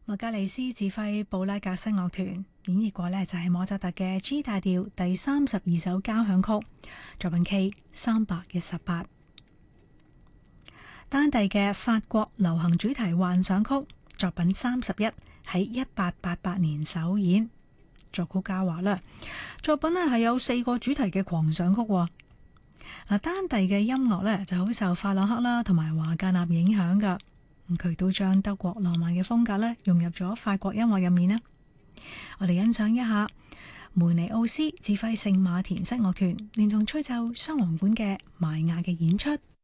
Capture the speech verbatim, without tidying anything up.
麥格里斯指揮布拉格新樂團演繹過呢，就係莫扎特嘅 G 大調第三十二首交響曲，作品 K 三百一十八。丹第嘅法國流行主題幻想曲，作品三十一，喺一八八八年首演。作曲家話啦，作品呢係有四個主題嘅狂想曲。嗱，丹第嘅音樂呢就好受法朗克啦同埋華格納影響噶。咁佢都將德國浪漫嘅風格咧融入咗法國音樂入面啦。我哋欣賞一下梅尼奧斯指揮聖馬田室樂團連同吹奏雙簧管嘅瑪雅嘅演出。